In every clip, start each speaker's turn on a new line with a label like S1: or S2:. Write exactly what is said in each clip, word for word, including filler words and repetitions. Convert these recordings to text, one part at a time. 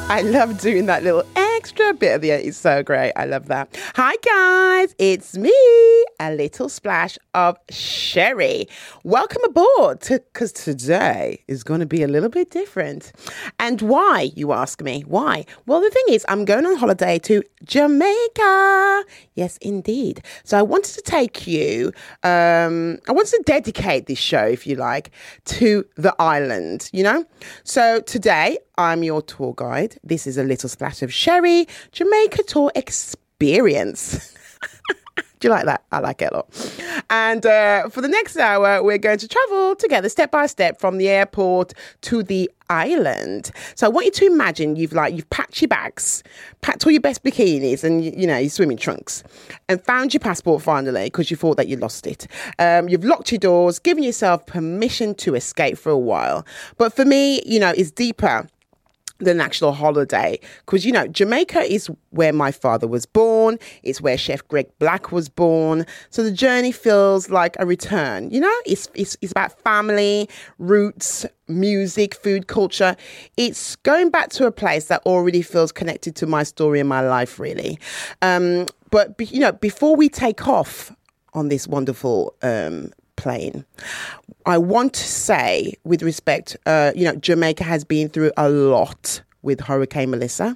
S1: I love doing that little extra bit of the end. It's so great. I love that. Hi, guys. It's me, a little splash of Sherry. Welcome aboard, because to, today is going to be a little bit different. And why, you ask me? Why? Well, the thing is, I'm going on holiday to Jamaica. Yes, indeed. So I wanted to take you, um, I wanted to dedicate this show, if you like, to the island, you know? So today, I'm your tour guide. This is a little splash of Sherry Jamaica Tour Experience. Do you like that? I like it a lot. And uh, for the next hour, we're going to travel together step by step from the airport to the island. So I want you to imagine you've like you've packed your bags, packed all your best bikinis and you, you know your swimming trunks, and found your passport finally because you thought that you lost it. Um, you've locked your doors, given yourself permission to escape for a while. But for me, you know, it's deeper than actual holiday, because you know Jamaica is where my father was born. It's where Chef Greg Black was born. So the journey feels like a return. You know, it's it's it's about family, roots, music, food, culture. It's going back to a place that already feels connected to my story and my life, really. Um, but be, you know, before we take off on this wonderful um, plane, I want to say, with respect, uh, you know, Jamaica has been through a lot with Hurricane Melissa.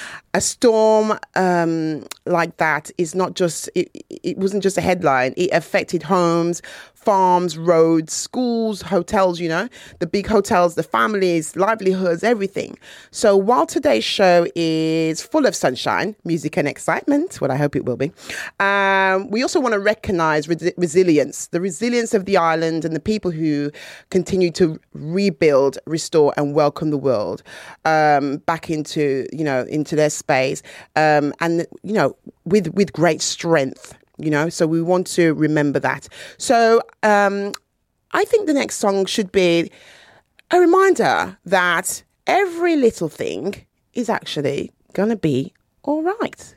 S1: A storm um, like that is not just, it, it wasn't just a headline. It affected homes, farms, roads, schools, hotels, you know, the big hotels, the families, livelihoods, everything. So while today's show is full of sunshine, music and excitement, what I hope it will be, um, we also want to recognize re- resilience, the resilience of the island and the people who continue to rebuild, restore and welcome the world um, back into, you know, into their space um, and, you know, with, with great strength. You know, so we want to remember that. So um, I think the next song should be a reminder that every little thing is actually going to be all right.